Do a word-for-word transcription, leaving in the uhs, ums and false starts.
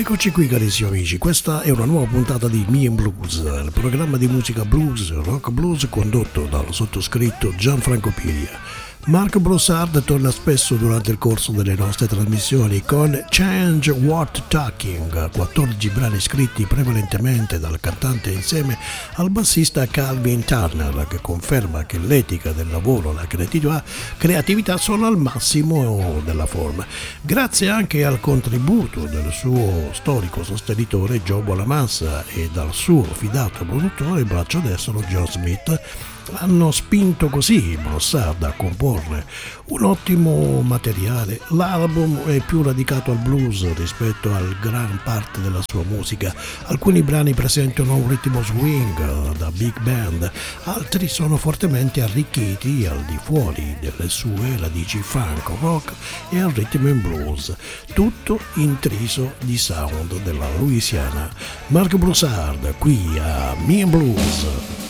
Eccoci qui carissimi amici, questa è una nuova puntata di Me and Blues, il programma di musica blues, rock blues condotto dal sottoscritto Gianfranco Piria. Marco Broussard torna spesso durante il corso delle nostre trasmissioni con Change What Talking, quattordici brani scritti prevalentemente dal cantante insieme al bassista Calvin Turner, che conferma che l'etica del lavoro e la creatività, creatività sono al massimo della forma. Grazie anche al contributo del suo storico sostenitore Joe Bonamassa e dal suo fidato produttore braccio destro John Smith, hanno spinto così Broussard a comporre un ottimo materiale. L'album è più radicato al blues rispetto al gran parte della sua musica. Alcuni brani presentano un ritmo swing da big band, altri sono fortemente arricchiti al di fuori delle sue radici funk, rock e al rhythm and blues, tutto intriso di sound della Louisiana. Marco Broussard qui a Me and Blues.